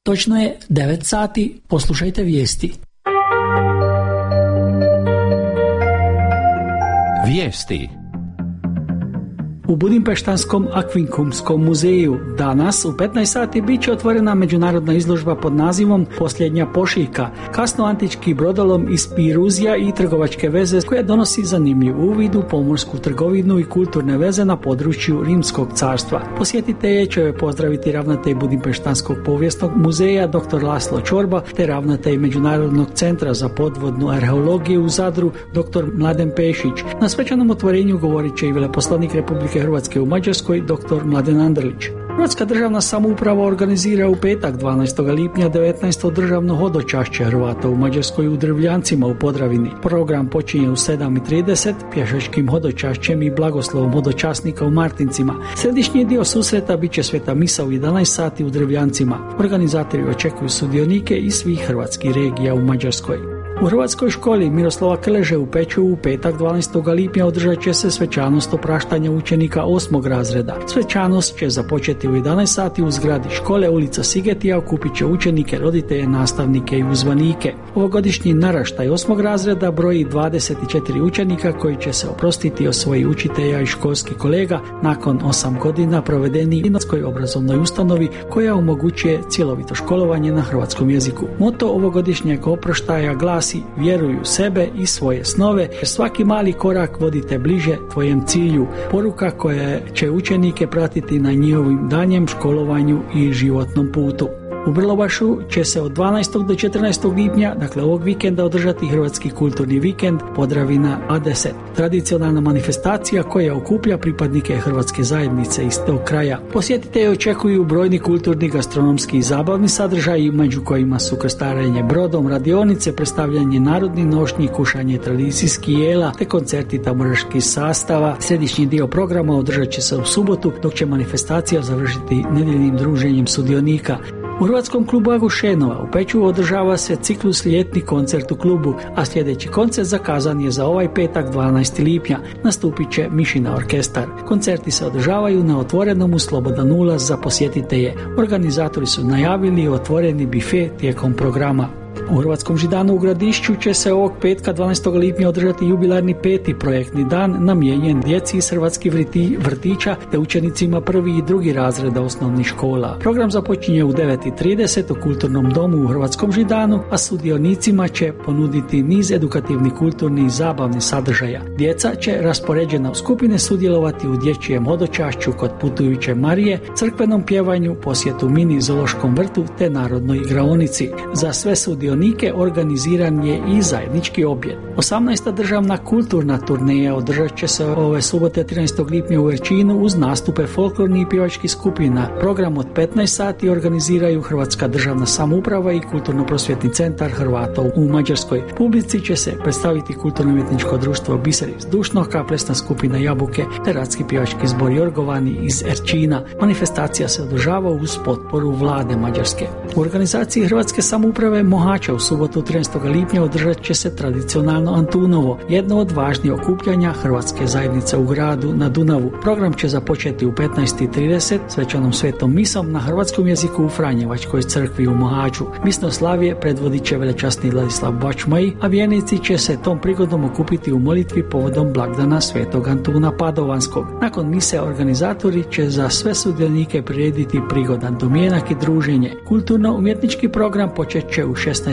Točno je 9 sati, poslušajte vijesti. Vijesti. U Budimpeštanskom Akvinkumskom muzeju danas u 15 sati bit će otvorena međunarodna izložba pod nazivom Posljednja pošiljka, kasnoantički brodolom iz Piruzija i trgovačke veze koja donosi zanimljiv uvid u pomorsku trgovinu i kulturne veze na području Rimskog carstva. Posjetitelje će pozdraviti ravnatelj Budimpeštanskog povijesnog muzeja dr. Laslo Čorba te ravnatelj Međunarodnog centra za podvodnu arheologiju u Zadru dr. Mladen Pešić. Na svečanom otvorenju govorit će i veleposlanik Republike Hrvatske u Mađarskoj, dr. Mladen Andrlić. Hrvatska državna samouprava organizira u petak 12. lipnja 19. državno hodočašće Hrvata u Mađarskoj u Drvljancima u Podravini. Program počinje u 7:30 pješačkim hodočašćem i blagoslovom hodočasnika u Martincima. Središnji dio susreta bit će sveta misa u 11 sati u Drvljancima. Organizatori očekuju sudionike iz svih hrvatskih regija u Mađarskoj. U Hrvatskoj školi Miroslava Krleže u Pečuvu u petak 12. lipnja održat će se svečanost opraštanja učenika 8. razreda. Svečanost će započeti u 11 sati u zgradi škole ulica Sigetija, okupit će učenike, roditelje, nastavnike i uzvanike. Ovogodišnji naraštaj 8. razreda broji 24 učenika koji će se oprostiti od svojih učitelja i školskih kolega nakon 8 godina provedeni u Hrvatskoj obrazovnoj ustanovi koja omogućuje cjelovito školovanje na hrvatskom jeziku. Moto ovogodišnjeg oproštaja glasi: vjeruj u sebe i svoje snove, jer svaki mali korak vodite bliže tvojem cilju. Poruka koja će učenike pratiti na njihovim danjem školovanju i životnom putu. U Brlobašu će se od 12. do 14. lipnja, dakle ovog vikenda, održati Hrvatski kulturni vikend Podravina A10. Tradicionalna manifestacija koja okuplja pripadnike hrvatske zajednice iz tog kraja. Posjetitelji očekuju brojni kulturni, gastronomski i zabavni sadržaji, među kojima su krstarenje brodom, radionice, predstavljanje narodnih nošnji, kušanje tradicijskih jela te koncerti tamburaških sastava. Središnji dio programa održat će se u subotu, dok će manifestacija završiti nedjeljnim druženjem sudionika. U Hrvatskom klubu Agušenova u Pečuvu održava se ciklus ljetni koncert u klubu, a sljedeći koncert zakazan je za ovaj petak 12. lipnja. Nastupit će Mišina orkestar. Koncerti se održavaju na otvorenom uz slobodan ulaz za posjetitelje. Organizatori su najavili otvoreni bife tijekom programa. U Hrvatskom Židanu u Gradišću će se ovog petka 12. lipnja održati jubilarni 5. projektni dan namijenjen djeci iz hrvatskih vrtića te učenicima 1. i 2. razreda osnovnih škola. Program započinje u 9:30 u Kulturnom domu u Hrvatskom Židanu, a sudionicima će ponuditi niz edukativnih, kulturnih i zabavnih sadržaja. Djeca će raspoređena u skupine sudjelovati u dječjem hodočašću kod putujuće Marije, crkvenom pjevanju, posjetu mini zoološkom vrtu te narodnoj igraonici. Za sve sudionike organiziran je i zajednički objed. 18. državna kulturna turneja održat će se ove subote 13. lipnja u Verčinu uz nastupe folklornih i pjevačkih skupina. Program od 15 sati organiziraju Hrvatska državna samouprava i Kulturno-prosvjetni centar Hrvata u Mađarskoj. Publici će se predstaviti Kulturno-umjetničko društvo Biser iz Dušnoka, plesna skupina Jabuke te Radski pjevački zbor Jorgovani iz Erčina. Manifestacija se održava uz potporu vlade Mađarske. U organizaciji Hrvatske samouprave Mohača u subotu 13. lipnja održat će se tradicionalno Antunovo, jedno od važnijih okupljanja hrvatske zajednice u gradu na Dunavu. Program će započeti u 15:30 svečanom svetom misom na hrvatskom jeziku u Franjevačkoj crkvi u Mohaču. Misnoslavije predvodit će velečasni Ladislav Bačmaj, a vjernici će se tom prigodom okupiti u molitvi povodom blagdana svetog Antuna Padovanskog. Nakon mise organizatori će za sve sudionike prirediti prigodan domjenak i druženje. Kulturno-umjetnički program počet će u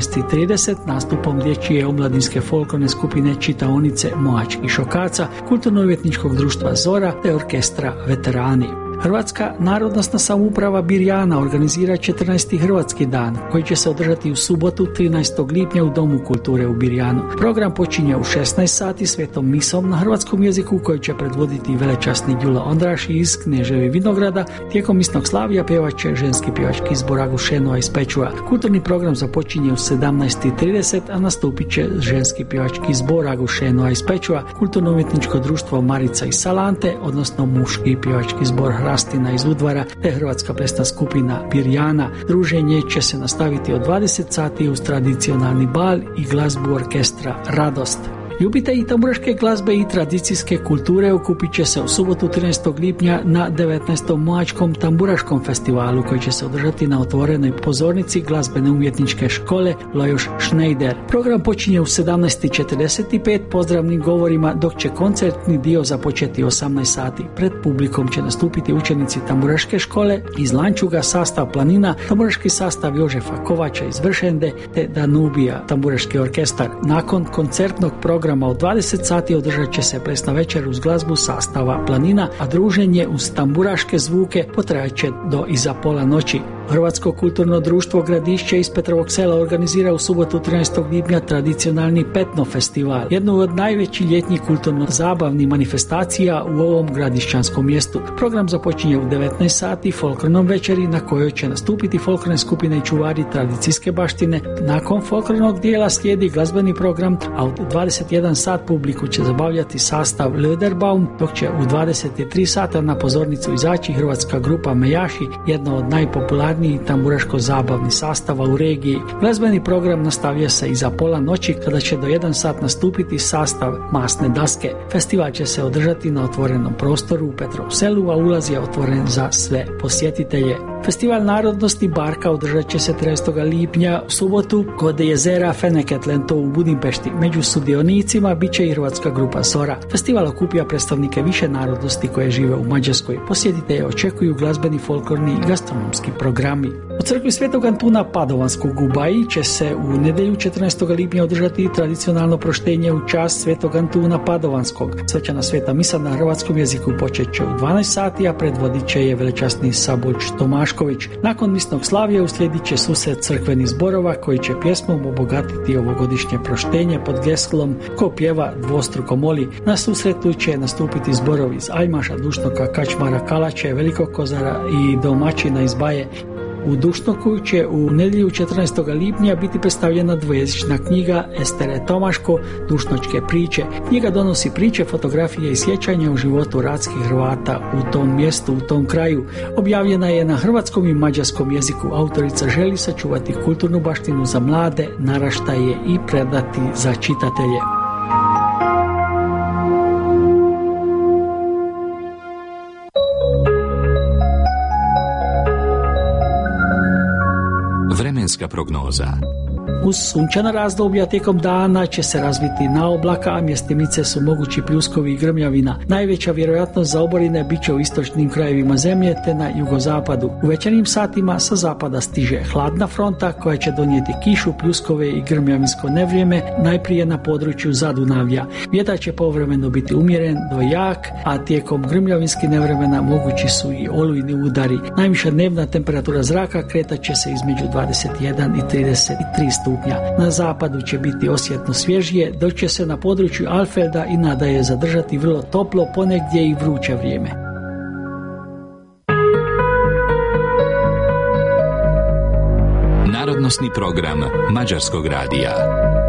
16:30 nastupom dječje omladinske folklorne skupine Čitaonice Mohačkih šokaca, Kulturno-umjetničkog društva Zora te orkestra Veterani. Hrvatska narodnosna samouprava Birjana organizira 14. Hrvatski dan koji će se održati u subotu 13. lipnja u Domu kulture u Birjanu. Program počinje u 16 sati svetom misom na hrvatskom jeziku koji će predvoditi velečasni Đula Ondraš iz Kneževi Vinograda. Tijekom misnog slavlja pjevat će ženski pjevački zbor Agušenova iz Pečuva. Kulturni program započinje u 17:30, a nastupit će ženski pjevački zbor Agušenova iz Pečuva, Kulturno-umjetničko društvo Marica iz Salante, odnosno muški pjevački zbor Rastina iz Udvara te Hrvatska plesna skupina Birjana. Druženje će se nastaviti od 20 sati uz tradicionalni bal i glazbu orkestra Radost. Ljubitelji tamburaške glazbe i tradicijske kulture okupit će se u subotu 13. lipnja na 19. Mohačkom tamburaškom festivalu koji će se održati na otvorenoj pozornici glazbene umjetničke škole Lajos Schneider. Program počinje u 17:45 pozdravnim govorima, dok će koncertni dio započeti 18 sati. Pred publikom će nastupiti učenici tamburaške škole iz Lančuga, sastav Planina, tamburaški sastav Jožefa Kovača iz Vršende te Danubija, tamburaški orkestar. Nakon koncertnog programa od 20 sati održat će se plesna večer uz glazbu sastava Planina, a druženje uz tamburaške zvuke potrajat će do iza pola noći. Hrvatsko kulturno društvo Gradišće iz Petrovog Sela organizira u subotu 13. lipnja tradicionalni Petno festival, jednu od najvećih ljetnjih kulturno-zabavnih manifestacija u ovom gradišćanskom mjestu. Program započinje u 19 sati folklornom večeri na kojoj će nastupiti folklorne skupine i čuvari tradicijske baštine. Nakon folklornog dijela slijedi glazbeni program, a u 21 sat publiku će zabavljati sastav Löderbaum, dok će u 23 sata na pozornicu izaći hrvatska grupa Mejaši, jedna od najpopularnijih tamburaško-zabavnih sastava u regiji. Glazbeni program nastavlja se iza pola noći kada će do 1 sat nastupiti sastav Masne daske. Festival će se održati na otvorenom prostoru u Petrovu Selu, a ulaz je otvoren za sve posjetitelje. Festival narodnosti Barka održat će se 13. lipnja u subotu kod jezera Feneketlen, u Budimpešti. Među sudionicima bit će i hrvatska grupa Sora. Festival okuplja predstavnike više narodnosti koje žive u Mađarskoj. Posjetitelje očekuju glazbeni, folklorni i gastronomski programi. U crkvi Svetog Antuna Padovanskog u Baji će se u nedjelju 14. lipnja održati tradicionalno proštenje u čast Svetog Antuna Padovanskog. Svečana sveta misa na hrvatskom jeziku počet će u 12 sati, a predvodit će je velečasni Saboć Tomašković. Nakon misnog slavlja uslijedit će susret crkvenih zborova koji će pjesmom obogatiti ovogodišnje proštenje pod geslom Ko pjeva dvostruko moli. Na susretu će nastupiti zborovi iz Aljmaša, Dušnoka, Kačmara, Kalače, Velikog Kozara i domaćina iz Baje. U Dušnoku će u nedjelju 14. lipnja biti predstavljena dvojezična knjiga Estere Tomaško, Dušnočke priče. Knjiga donosi priče, fotografije i sjećanja o životu radskih Hrvata u tom mjestu, u tom kraju. Objavljena je na hrvatskom i mađarskom jeziku. Autorica želi sačuvati kulturnu baštinu za mlade naraštaje i predati za čitatelje. Vremenska prognoza. Uz sunčana razdoblja tijekom dana će se razviti na oblaka, a mjestimice su mogući pljuskovi i grmljavina. Najveća vjerojatnost za oborine bit će u istočnim krajevima zemlje te na jugozapadu. U večernjim satima sa zapada stiže hladna fronta koja će donijeti kišu, pljuskove i grmljavinsko nevrijeme, najprije na području Zadunavlja. Vjetar će povremeno biti umjeren do jak, a tijekom grmljavinskih nevremena mogući su i olujni udari. Najviša dnevna temperatura zraka kretat će se između 21 i 33 stupnja. Na zapadu će biti osjetno svježije, dok će se na području Alfelda i nadalje zadržati vrlo toplo, ponegdje i vruće vrijeme. Narodnosni program Mađarskog radija.